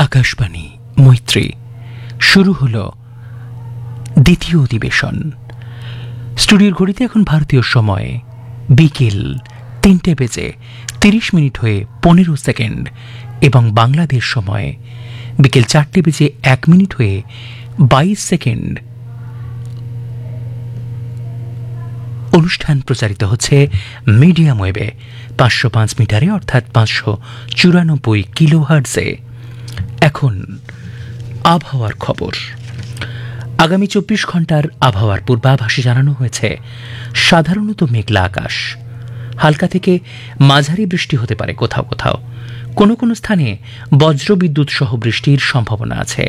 আকাশবাণী মৈত্রী শুরু হলো দ্বিতীয় অধিবেশন। স্টুডিওর ঘড়িতে এখন ভারতীয় সময় বিকেল 3:30 হয়ে 15 সেকেন্ড এবং বাংলাদেশ সময় বিকেল 4:01 হয়ে 22 সেকেন্ড। অনুষ্ঠান প্রচারিত হচ্ছে মিডিয়াম ওয়েবে 505 মিটারে অর্থাৎ 594 কিলোহার্টজে। এখন আবহাওয়ার খবর। আগামী 24 ঘন্টার আবহাওয়ার পূর্বাভাসে জানানো হয়েছে সাধারণত মেঘলা আকাশ, হালকা থেকে মাঝারি বৃষ্টি হতে পারে কোথাও কোথাও, কোনো কোনো স্থানে বজ্রবিদ্যুৎ সহ বৃষ্টির সম্ভাবনা আছে।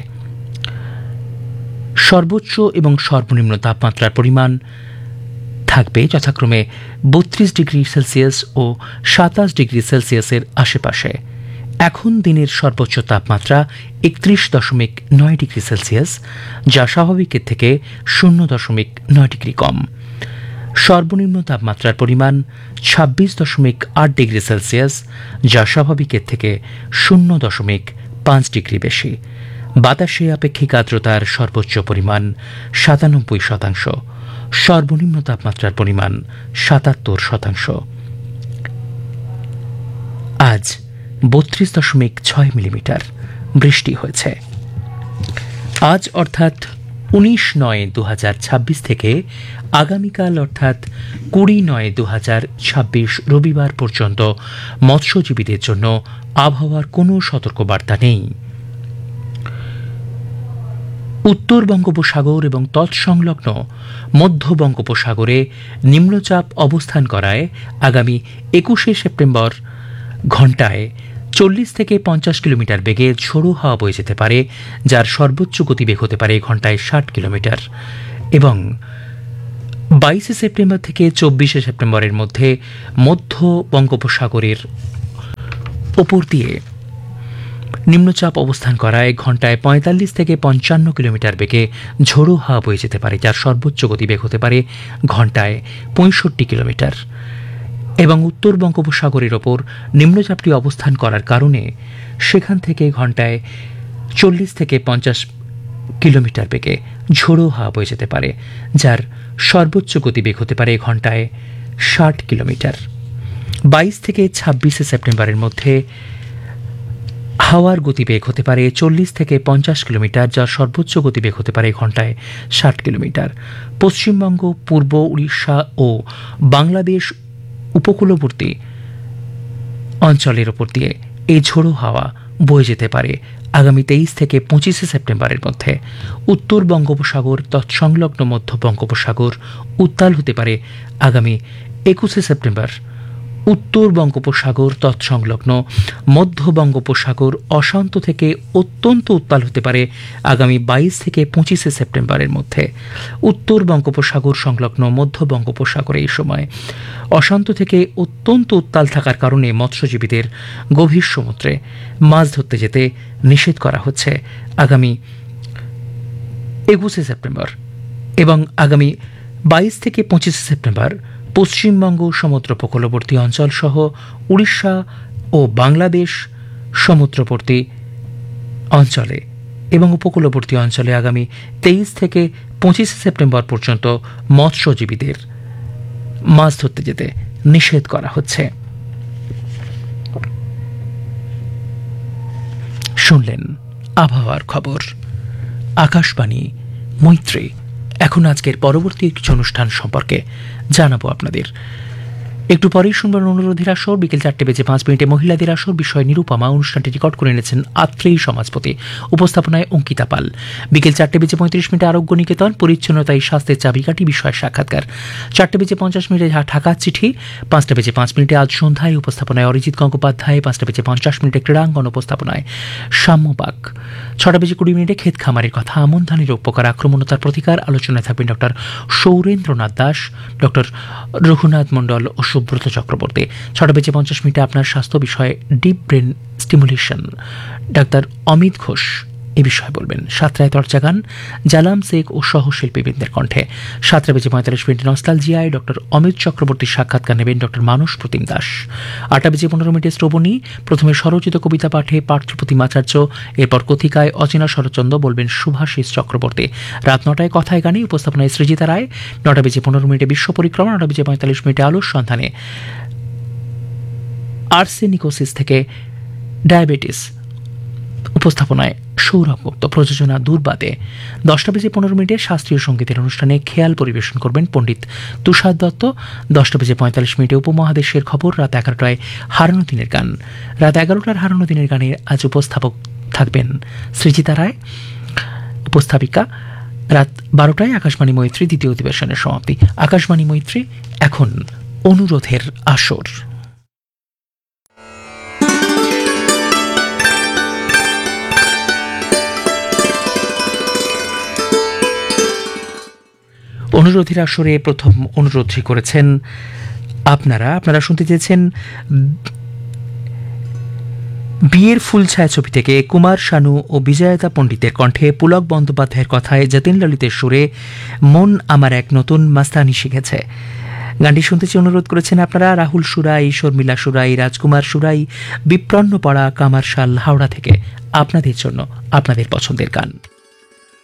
সর্বোচ্চ এবং সর্বনিম্ন তাপমাত্রার পরিমাণ থাকবে যথাক্রমে 32 ডিগ্রি সেলসিয়াস ও 27 ডিগ্রি সেলসিয়াসের আশেপাশে। এখন দিনের সর্বোচ্চ তাপমাত্রা 31.9 ডিগ্রি সেলসিয়াস, যা স্বাভাবিকের থেকে 0.9 ডিগ্রি কম। সর্বনিম্ন তাপমাত্রার পরিমাণ 26.8 ডিগ্রি সেলসিয়াস, যা স্বাভাবিকের থেকে 0.5 ডিগ্রি বেশি। বাতাসে আপেক্ষিক আর্দ্রতার সর্বোচ্চ পরিমাণ 97%, সর্বনিম্ন তাপমাত্রার পরিমাণ 77%। আজ 32.6 মিলিমিটার বৃষ্টি হয়েছে। আজ অর্থাৎ 19/9/2026 থেকে আগামীকাল অর্থাৎ 20/9/2026 রবিবার পর্যন্ত মৎস্যজীবীদের জন্য আবহাওয়ার কোনো সতর্কবার্তা নেই। উত্তর বঙ্গোপসাগর এবং তৎসংলগ্ন মধ্য বঙ্গোপসাগরে নিম্নচাপ অবস্থান করায় আগামী 21 সেপ্টেম্বর ঘণ্টায় 40 থেকে 50 কিলোমিটার বেগে ঝোড়ো হাওয়া বয়ে যেতে পারে, যার সর্বোচ্চ গতিবেগ হতে পারে ঘণ্টায় 60 কিলোমিটার। এবং 22 সেপ্টেম্বর থেকে 24 সেপ্টেম্বরের মধ্যে মধ্য বঙ্গোপসাগরের ওপর দিয়ে নিম্নচাপ অবস্থান করায় ঘণ্টায় 45 থেকে 55 কিলোমিটার বেগে ঝোড়ো হাওয়া বয়ে যেতে পারে, যার সর্বোচ্চ গতিবেগ হতে পারে ঘণ্টায় 65 কিলোমিটার। এবং উত্তর বঙ্গোপসাগরের ওপর নিম্নচাপটি অবস্থান করার কারণে সেখান থেকে ঘণ্টায় 40 থেকে 50 কিলোমিটার বেগে ঝোড়ো হাওয়া বয়ে যেতে পারে, যার সর্বোচ্চ গতিবেগ হতে পারে ঘণ্টায় 60 কিলোমিটার। 22 থেকে 26 সেপ্টেম্বরের মধ্যে হাওয়ার গতিবেগ হতে পারে 40 থেকে 50 কিলোমিটার, যার সর্বোচ্চ গতিবেগ হতে পারে ঘণ্টায় 60 কিলোমিটার। পশ্চিমবঙ্গ, পূর্ব উড়িষ্যা ও বাংলাদেশ উপকূলবর্তী অঞ্চলের ওপর দিয়ে এই ঝোড়ো হাওয়া বয়ে যেতে পারে আগামী 23 থেকে 25 সেপ্টেম্বরের মধ্যে। উত্তর বঙ্গোপসাগর তৎসংলগ্ন মধ্য বঙ্গোপসাগর উত্তাল হতে পারে আগামী 21 সেপ্টেম্বর। উত্তর বঙ্গোপসাগর তৎসংলগ্ন মধ্য বঙ্গোপসাগর অশান্ত থেকে অত্যন্ত উত্তাল হতে পারে আগামী 22 থেকে 25 সেপ্টেম্বরের মধ্যে। উত্তর বঙ্গোপসাগর সংলগ্ন মধ্য বঙ্গোপসাগরে এই সময় অশান্ত থেকে অত্যন্ত উত্তাল থাকার কারণে মৎস্যজীবীদের গভীর সমুদ্রে মাছ ধরতে যেতে নিষেধ করা হচ্ছে আগামী 21 সেপ্টেম্বর। এবং আগামী 22 থেকে 25 সেপ্টেম্বর পশ্চিমবঙ্গ সমুদ্র উপকূলবর্তী অঞ্চল সহ উড়িষ্যা ও বাংলাদেশ সমুদ্রবর্তী অঞ্চলে এবং উপকূলবর্তী অঞ্চলে আগামী 23 থেকে 25 সেপ্টেম্বর পর্যন্ত মৎস্যজীবীদের মাছ ধরতে যেতে নিষেধ করা হচ্ছে। শুনলেন আবহাওয়ার খবর। আকাশবাণী মৈত্রী। এখন আজকের পরবর্তী কিছু অনুষ্ঠান সম্পর্কে জানাবো আপনাদের। একটু পরেই শুনবেন অনুরোধের আসর, বিকেল 4:05 মহিলাদের আসর, বিষয় নিরুপমা। অনুষ্ঠানটি রেকর্ড করে এনেছেন আত্রেয়ী সমাজপতি, উপস্থাপনায় অঙ্কিতা পাল। বিকেল 4:35 আরোগ্য নিকেতন, পরিচ্ছন্নতাই স্বাস্থ্যের চাবিকাঠি, বিষয় সাক্ষাৎকার। 4:50 ঢাকা চিঠি। 5:05 আজ সন্ধ্যায়, উপস্থাপনায় অরিজিৎ গঙ্গোপাধ্যায়। 5:50 ক্রীড়াঙ্গন, উপস্থাপনায় সাম্যবাগ। 6:20 ক্ষেত খামারের কথা, আমন ধানের উপকার, আক্রমণতার প্রতিকার। আলোচনায় থাকবেন ডক্টর সৌরেন্দ্রনাথ দাস, ডক্টর রঘুনাথ মণ্ডল ও সুব্রত চক্রবর্তী। 6:50 আপনার স্বাস্থ্য বিষয়ে deep brain stimulation, doctor Amit Ghosh এ বিষয়ে বলবেন। 7টায় দরজা গান জালাম শেখ ও সহশিল্পীবৃন্দের কণ্ঠে। 7:45 নস্টালজিয়ায় ডক্টর অমিত চক্রবর্তীর সাক্ষাৎকার নেবেন ডক্টর মানস প্রতিম দাস। 8:15 শ্রবণী, প্রথমে স্বরচিত কবিতা পাঠে পার্থপ্রতিম আচার্য, এরপর কথিকায় অচেনা শরৎচন্দ্র বলবেন সুভাষিস চক্রবর্তী। রাত 9টায় কথায় গানে উপস্থাপনায় সৃজিতা রায়। 9:15 বিশ্ব পরিক্রমা। 9:45 আলোর সন্ধানে আর্সেনিকোসিস থেকে ডায়াবেটিস, উপস্থাপনায় সৌরভ মুক্ত, প্রযোজনা দুর্বাদে। 10:15 শাস্ত্রীয় সঙ্গীতের অনুষ্ঠানে খেয়াল পরিবেশন করবেন পণ্ডিত তুষার দত্ত। 10:45 উপমহাদেশের খবর। রাত 11টায় হারানো দিনের গান। রাত 11টার হারানো দিনের গানে আজ উপস্থাপক থাকবেন সৃজিতা রায়, উপস্থাপিকা। রাত 12টায় আকাশবাণী মৈত্রী দ্বিতীয় অধিবেশনের সমাপ্তি। আকাশবাণী মৈত্রী এখন অনুরোধের আসর। অনুরোধের আসরে প্রথম অনুরোধটি করেছেন আপনারা শুনতে চেয়েছেন বিয়ের ফুল ছায়াছবি থেকে কুমার শানু ও বিজয়তা পণ্ডিতের কণ্ঠে পুলক বন্দ্যোপাধ্যায়ের কথায় যতীন ললিতের সুরে মন আমার এক নতুন মাস্তানি শিখেছে। গানটি শুনতে চেয়ে অনুরোধ করেছেন আপনারা রাহুল সুরাই, শর্মিলা সুরাই, রাজকুমার সুরাই, বিপ্রন্ন পড়া, কামারশাল, হাওড়া থেকে। আপনাদের জন্য আপনাদের পছন্দের গান।